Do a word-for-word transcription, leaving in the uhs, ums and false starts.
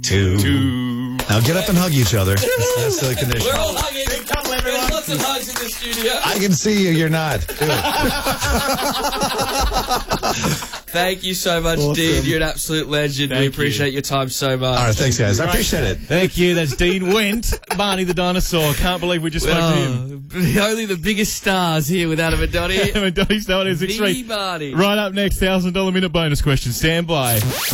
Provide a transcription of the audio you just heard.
Two. Two. Now get up and hug each other. That's, that's the condition. We're all hugging. There's lots of hugs in the studio. I can see you. You're not. Do it. Thank you so much, Awesome. Dean. You're an absolute legend. Thank we you. appreciate your time so much. All right, thanks, guys. I appreciate it. Thank you. That's Dean Went, Barney the dinosaur. Can't believe we just spoke to him. Oh, only the biggest stars here with Adam and Donnie. Donnie's starting at six The three. Barney. Right up next, one thousand dollars minute bonus question. Stand by.